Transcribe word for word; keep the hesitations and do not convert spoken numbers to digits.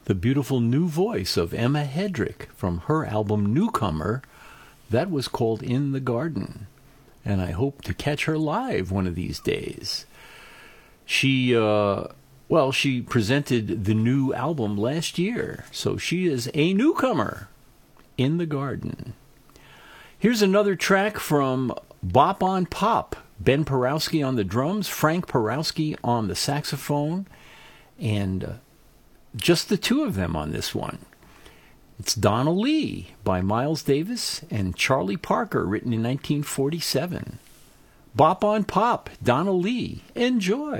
the beautiful new voice of Emma Hedrick from her album Newcomer. That was called In the Garden. And I hope to catch her live one of these days. She, uh, well, she presented the new album last year. So she is a newcomer. In the Garden. Here's another track from Bop on Pop. Ben Porowski on the drums, Frank Porowski on the saxophone, and uh, just the two of them on this one. It's Donna Lee by Miles Davis and Charlie Parker, written in nineteen forty-seven. Bop on Pop, Donna Lee. Enjoy.